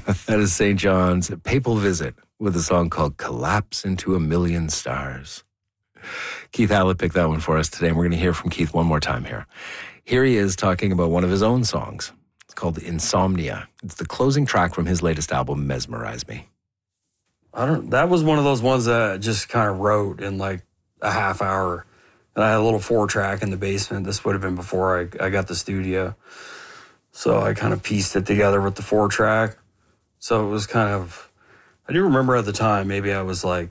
That is St. John's Papal Visit with a song called Collapse into a Million Stars. Keith Hallett picked that one for us today, and we're going to hear from Keith one more time here. Here he is talking about one of his own songs. It's called Insomnia. It's the closing track from his latest album, Mesmerize Me. That was one of those ones that I just kind of wrote in like a half hour. And I had a little 4-track in the basement. This would have been before I got the studio. So I kind of pieced it together with the 4-track. So it was kind of, I do remember at the time, maybe I was like,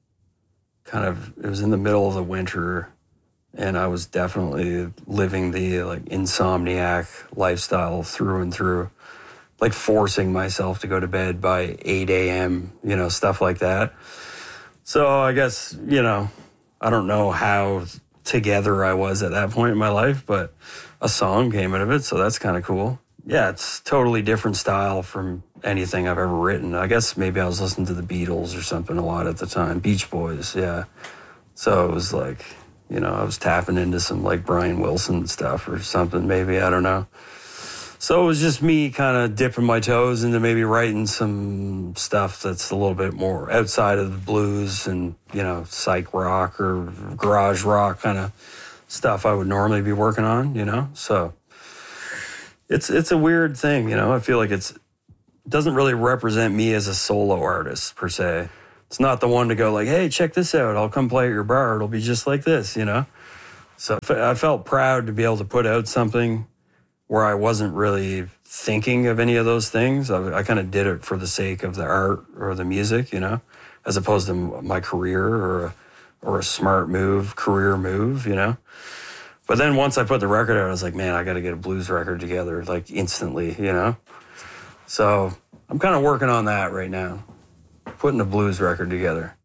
it was in the middle of the winter, and I was definitely living the like insomniac lifestyle through and through, like forcing myself to go to bed by 8 a.m., stuff like that. So I guess, I don't know how together I was at that point in my life, but a song came out of it, so that's kind of cool. Yeah, it's totally different style from anything I've ever written. I guess maybe I was listening to the Beatles or something a lot at the time, Beach Boys, yeah. So it was like, I was tapping into some like Brian Wilson stuff or something, maybe, I don't know. So it was just me kind of dipping my toes into maybe writing some stuff that's a little bit more outside of the blues and, psych rock or garage rock kind of stuff I would normally be working on, So it's a weird thing, I feel like it doesn't really represent me as a solo artist per se. It's not the one to go like, hey, check this out. I'll come play at your bar. It'll be just like this, So I felt proud to be able to put out something where I wasn't really thinking of any of those things. I kind of did it for the sake of the art or the music, as opposed to my career or a smart move, career move, But then once I put the record out, I was like, man, I got to get a blues record together, like instantly, So I'm kind of working on that right now, putting a blues record together.